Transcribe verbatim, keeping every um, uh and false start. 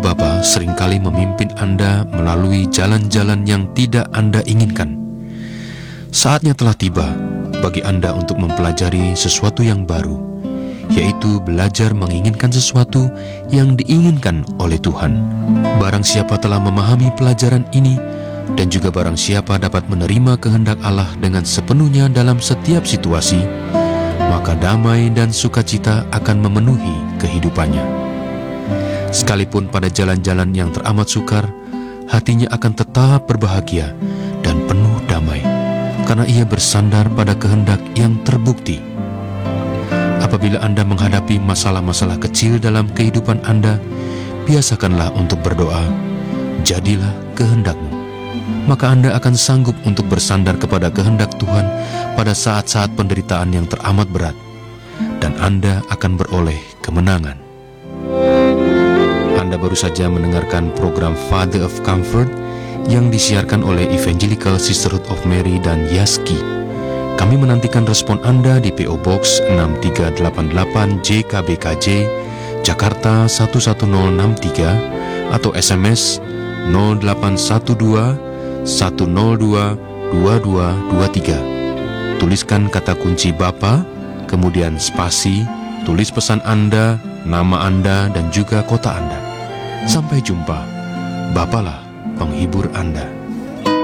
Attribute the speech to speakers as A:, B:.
A: Bapa seringkali memimpin Anda melalui jalan-jalan yang tidak Anda inginkan. Saatnya telah tiba bagi Anda untuk mempelajari sesuatu yang baru, yaitu belajar menginginkan sesuatu yang diinginkan oleh Tuhan. Barang siapa telah memahami pelajaran ini, dan juga barang siapa dapat menerima kehendak Allah dengan sepenuhnya dalam setiap situasi, maka damai dan sukacita akan memenuhi kehidupannya. Sekalipun pada jalan-jalan yang teramat sukar, hatinya akan tetap berbahagia dan penuh damai, karena ia bersandar pada kehendak yang terbukti. Apabila Anda menghadapi masalah-masalah kecil dalam kehidupan Anda, biasakanlah untuk berdoa, jadilah kehendak-Mu. Maka Anda akan sanggup untuk bersandar kepada kehendak Tuhan pada saat-saat penderitaan yang teramat berat, dan Anda akan beroleh kemenangan. Anda baru saja mendengarkan program Father of Comfort yang disiarkan oleh Evangelical Sisterhood of Mary dan Yaski. Kami menantikan respon Anda di P O Box enam tiga delapan delapan J K B K J, Jakarta satu satu nol enam tiga, atau S M S nol delapan satu dua satu nol dua dua dua dua tiga. Tuliskan kata kunci Bapa, kemudian spasi, tulis pesan Anda, nama Anda, dan juga kota Anda. Sampai jumpa. Bapalah penghibur Anda.